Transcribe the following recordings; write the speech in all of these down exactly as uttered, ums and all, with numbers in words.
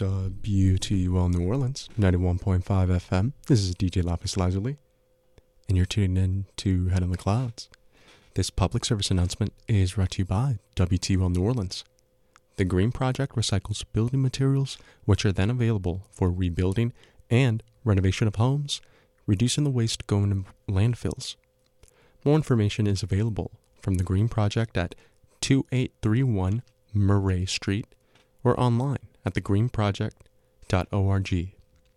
W T U L New Orleans, ninety-one point five F M. This is D J Lapis Lazuli, and you're tuning in to Head in the Clouds. This public service announcement is brought to you by W T U L New Orleans. The Green Project recycles building materials, which are then available for rebuilding and renovation of homes, reducing the waste going to landfills. More information is available from the Green Project at two eight three one Murray Street or online at the green project dot org.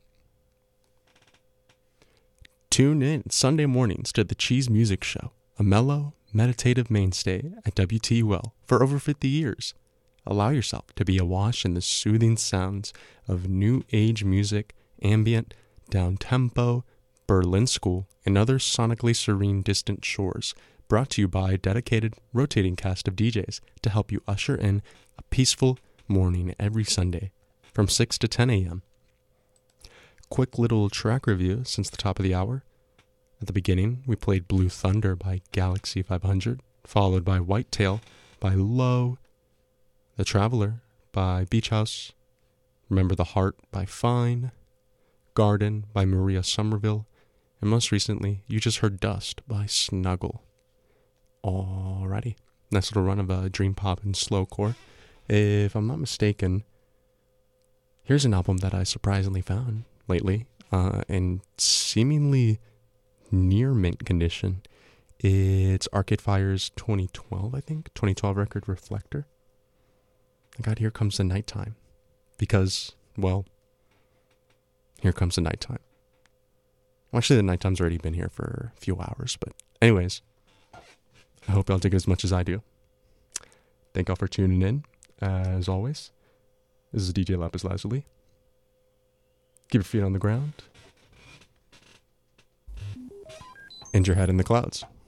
Tune in Sunday mornings to the Cheese Music Show, a mellow, meditative mainstay at W T U L for over fifty years. Allow yourself to be awash in the soothing sounds of new age music, ambient, down-tempo, Berlin School, and other sonically serene distant shores, brought to you by a dedicated, rotating cast of D Js to help you usher in a peaceful morning every Sunday from six to ten a.m. Quick little track review since the top of the hour. At the beginning, we played Blue Thunder by Galaxy five hundred, followed by Whitetail by Low, The Traveler by Beach House, Remember the Heart by Fine, Garden by Maria Somerville, and most recently, you just heard Dust by Snuggle. Alrighty, nice little run of a dream pop and slowcore. If I'm not mistaken, here's an album that I surprisingly found lately, uh, in seemingly near mint condition. It's Arcade Fire's twenty twelve, I think, twenty twelve record Reflector. I got Here Comes the Nighttime, because, well, here comes the nighttime. Well, actually, the nighttime's already been here for a few hours, but anyways, I hope y'all dig it as much as I do. Thank y'all for tuning in. As always, this is D J Lapis Lazuli. Keep your feet on the ground and your head in the clouds.